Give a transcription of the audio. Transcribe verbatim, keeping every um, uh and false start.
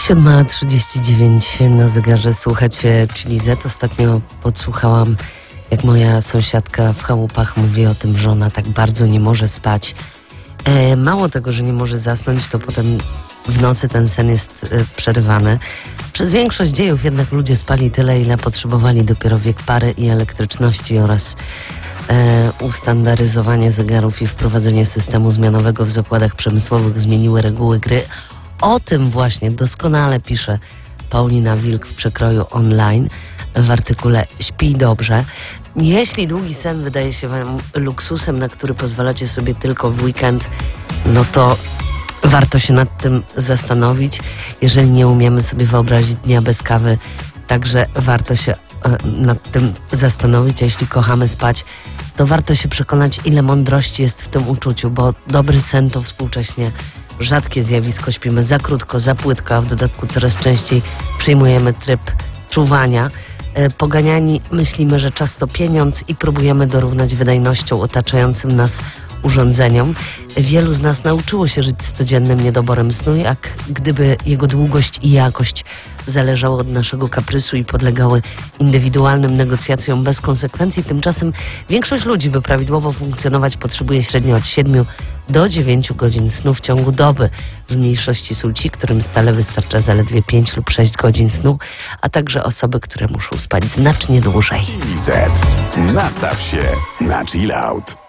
siódma trzydzieści dziewięć na zegarze. Słuchacie Chili Z. Ostatnio podsłuchałam, jak moja sąsiadka w chałupach mówi o tym, że ona tak bardzo nie może spać. E, mało tego, że nie może zasnąć, to potem w nocy ten sen jest e, przerywany. Przez większość dziejów jednak ludzie spali tyle, ile potrzebowali. Dopiero wiek pary i elektryczności oraz e, ustandaryzowanie zegarów i wprowadzenie systemu zmianowego w zakładach przemysłowych zmieniły reguły gry. O tym właśnie doskonale pisze Paulina Wilk w przekroju online w artykule Śpij dobrze. Jeśli długi sen wydaje się wam luksusem, na który pozwalacie sobie tylko w weekend, no to warto się nad tym zastanowić. Jeżeli nie umiemy sobie wyobrazić dnia bez kawy, także warto się e, nad tym zastanowić. A jeśli kochamy spać, to warto się przekonać, ile mądrości jest w tym uczuciu, bo dobry sen to współcześnie rzadkie zjawisko. Śpimy za krótko, za płytko, a w dodatku coraz częściej przyjmujemy tryb czuwania. E, poganiani myślimy, że czas to pieniądz i próbujemy dorównać wydajnością otaczającym nas urządzeniom. Wielu z nas nauczyło się żyć z codziennym niedoborem snu, jak gdyby jego długość i jakość zależały od naszego kaprysu i podlegały indywidualnym negocjacjom bez konsekwencji. Tymczasem większość ludzi, by prawidłowo funkcjonować, potrzebuje średnio od siedmiu do dziewięciu godzin snu w ciągu doby. W mniejszości są ci, którym stale wystarcza zaledwie pięć lub sześć godzin snu, a także osoby, które muszą spać znacznie dłużej. Z. Nastaw się na chill out.